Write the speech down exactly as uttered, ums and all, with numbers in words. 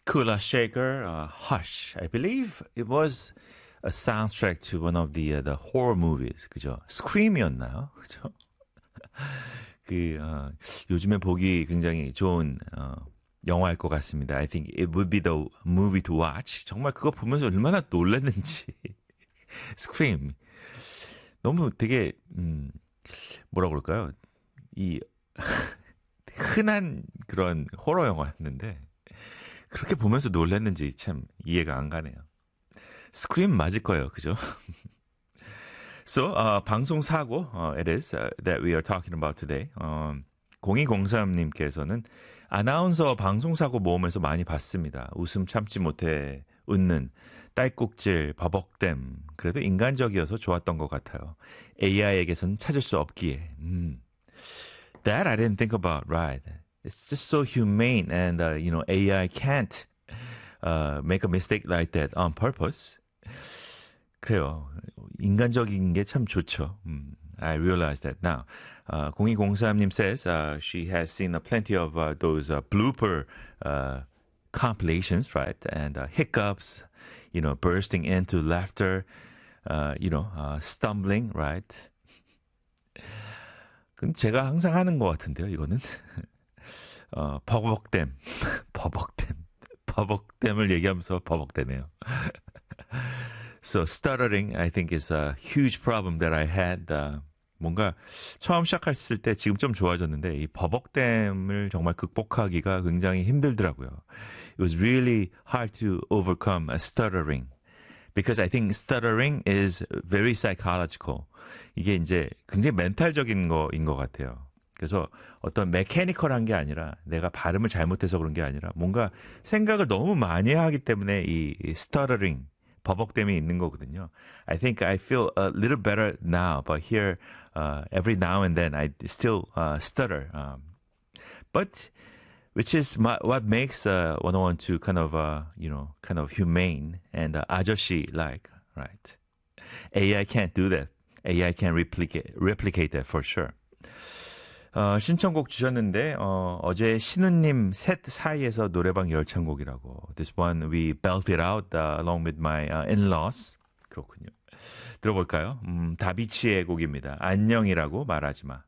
Kula Shaker, uh, Hush. I believe it was a soundtrack to one of the uh, the horror movies. 그죠? Scream이었나요? 그죠? 그 어, 요즘에 보기 굉장히 좋은 어, 영화일 것 같습니다. I think it would be the movie to watch. 정말 그거 보면서 얼마나 놀랐는지. Scream. 너무 되게 음, 뭐라 그럴까요? 이 흔한 그런 호러 영화였는데 그렇게 보면서 놀랐는지 참 이해가 안 가네요. 스크림 맞을 거예요, 그죠? So, uh, 방송 사고, uh, it is uh, that we are talking about today. Um, 공이공삼님께서는 아나운서 방송 사고 모험에서 많이 봤습니다. 웃음 참지 못해 웃는 딸꾹질, 버벅댐. 그래도 인간적이어서 좋았던 것 같아요. 에이아이에게선 찾을 수 없기에. 음. That I didn't think about, right? It's just so humane, and uh, you know, A I can't uh, make a mistake like that on purpose. 그래요. 인간적인 게 참 좋죠. 음, I realize that now. Uh, 공이공삼님 says uh, she has seen uh, plenty of uh, those uh, blooper uh, compilations, right? And uh, hiccups, you know, bursting into laughter, uh, you know, uh, stumbling, right? 그건 제가 항상 하는 것 같은데요, 이거는. 어, 버벅댐, 버벅댐, 버벅댐을 얘기하면서 버벅대네요. So stuttering, I think, is a huge problem that I had. Uh, 뭔가 처음 시작했을 때 지금 좀 좋아졌는데 이 버벅댐을 정말 극복하기가 굉장히 힘들더라고요. It was really hard to overcome a stuttering. Because I think stuttering is very psychological. 이게 이제 굉장히 멘탈적인 거인 것 같아요. 그래서 어떤 메커니컬한 게 아니라 내가 발음을 잘못해서 그런 게 아니라 뭔가 생각을 너무 많이 하기 때문에 이, 이 stuttering, 버벅댐이 있는 거거든요. I think I feel a little better now, but here uh, every now and then I still uh, stutter. Um, but which is my, what makes uh, one oh one two kind of uh, you know kind of humane and uh, 아저씨-like, right? A I can't do that. A I can replicate replicate that for sure. 어, 신청곡 주셨는데 어, 어제 신우님 셋 사이에서 노래방 열창곡이라고. This one we belted out uh, along with my uh, in-laws. 그렇군요. 들어볼까요? 음, 다비치의 곡입니다. 안녕이라고 말하지 마.